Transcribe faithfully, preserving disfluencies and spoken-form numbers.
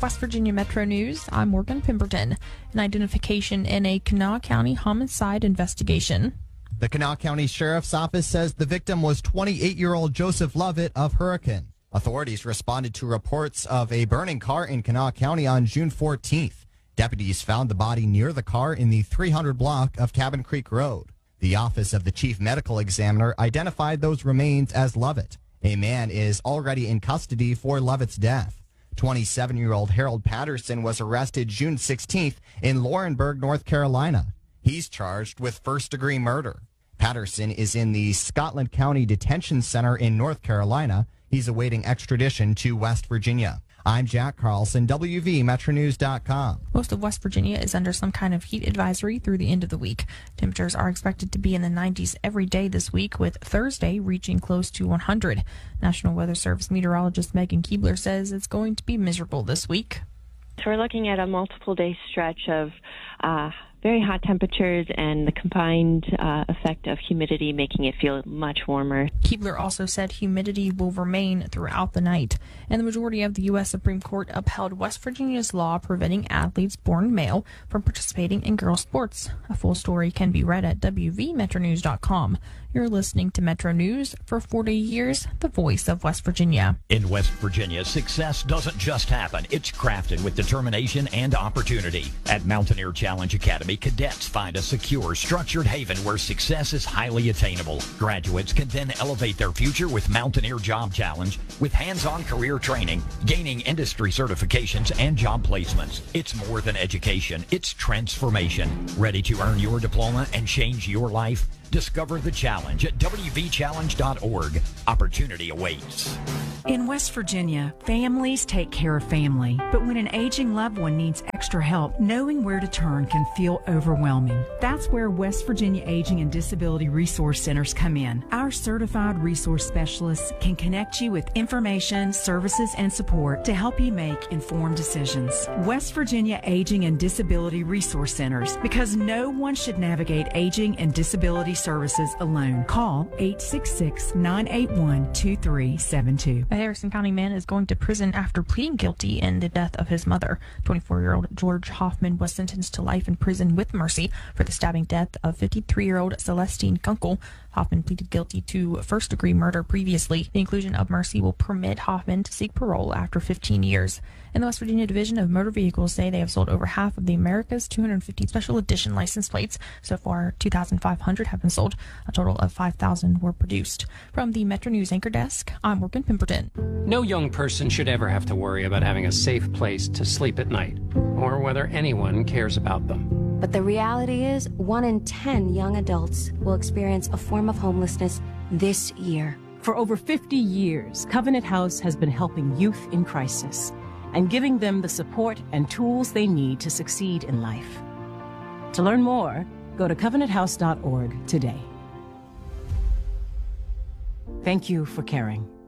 West Virginia Metro News, I'm Morgan Pemberton. An identification in a Kanawha County homicide investigation. The Kanawha County Sheriff's Office says the victim was twenty-eight-year-old Joseph Lovett of Hurricane. Authorities responded to reports of a burning car in Kanawha County on June fourteenth. Deputies found the body near the car in the three hundred block of Cabin Creek Road. The Office of the Chief Medical Examiner identified those remains as Lovett. A man is already in custody for Lovett's death. twenty-seven-year-old Harold Patterson was arrested June sixteenth in Laurinburg, North Carolina. He's charged with first-degree murder. Patterson is in the Scotland County Detention Center in North Carolina. He's awaiting extradition to West Virginia. I'm Jack Carlson, W V Metro News dot com. Most of West Virginia is under some kind of heat advisory through the end of the week. Temperatures are expected to be in the nineties every day this week, with Thursday reaching close to one hundred. National Weather Service meteorologist Megan Keebler says it's going to be miserable this week. So we're looking at a multiple day stretch of uh, very hot temperatures and the combined uh, effect of humidity making it feel much warmer. Keebler also said humidity will remain throughout the night. And the majority of the U S Supreme Court upheld West Virginia's law preventing athletes born male from participating in girls' sports. A full story can be read at W V Metro News dot com. You're listening to Metro News. For forty years, the voice of West Virginia. In West Virginia, success doesn't just happen. It's crafted with determination and opportunity. At Mountaineer Challenge Academy, cadets find a secure, structured haven where success is highly attainable. Graduates can then elevate their future with Mountaineer Job Challenge, with hands-on career training, gaining industry certifications, and job placements. It's more than education. It's transformation. Ready to earn your diploma and change your life? Discover the challenge at W V challenge dot org. Opportunity awaits. In West Virginia, families take care of family. But when an aging loved one needs extra help, knowing where to turn can feel overwhelming. That's where West Virginia Aging and Disability Resource Centers come in. Our certified resource specialists can connect you with information, services, and support to help you make informed decisions. West Virginia Aging and Disability Resource Centers, because no one should navigate aging and disability services alone. Call eight six six, nine eight one, two three seven two. A Harrison County man is going to prison after pleading guilty in the death of his mother. twenty-four-year-old George Hoffman was sentenced to life in prison with mercy for the stabbing death of fifty-three-year-old Celestine Kunkel. Hoffman pleaded guilty to first-degree murder previously. The inclusion of mercy will permit Hoffman to seek parole after fifteen years. And the West Virginia Division of Motor Vehicles say they have sold over half of the America's two hundred fifty special edition license plates. So far, two thousand five hundred have been sold. A total of five thousand were produced. From the Metro News Anchor Desk, I'm Morgan Pemberton. No young person should ever have to worry about having a safe place to sleep at night, or whether anyone cares about them. But the reality is, one in ten young adults will experience a form of homelessness this year. For over fifty years, Covenant House has been helping youth in crisis and giving them the support and tools they need to succeed in life. To learn more, go to covenant house dot org today. Thank you for caring.